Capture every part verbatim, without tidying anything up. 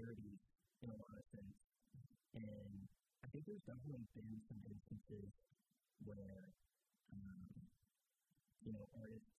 parody in a lot of sense. And I think there's definitely been some instances where, um, you know, artists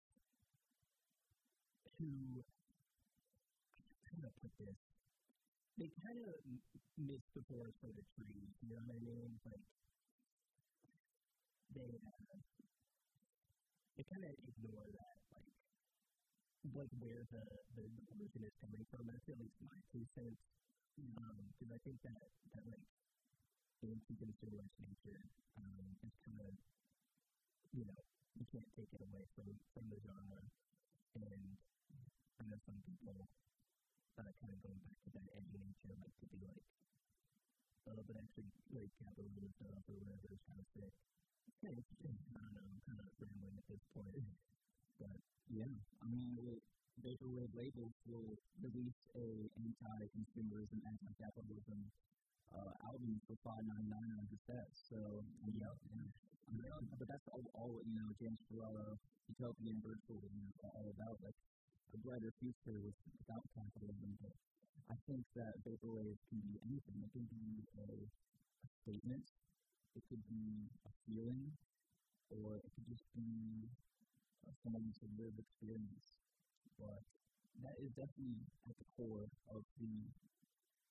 who, how do I put this? They kind of miss the forest for the trees, you know what I mean? Like, they, uh, they kind of ignore that, like, like where the, the illusion is coming from. That's at least my two cents. Because um, I think that, that, like, anti-consumerist nature um, is kind of, you know, you can't take it away from, from the genre. And I know some people uh, kind of going back to that edgy nature, like to be like, oh, but actually, like, capitalism stuff or whatever is kind of sick. It's kind of interesting. I don't know, I'm kind of rambling at this point. But, yeah, I mean, well, Vaporwave labels will release a anti-consumerism, anti-capitalism uh, album for five ninety-nine on cassette. So, yeah, yeah. I mean, but that's all, all, you know, James Ferraro, Utopian, Virtual, you know, all about, like, a brighter future with, without capitalism. But I think that Vaporwave can be anything. It can be a, a statement, it could be a feeling, or it could just be uh, someone's lived experience. But that is definitely at the core of the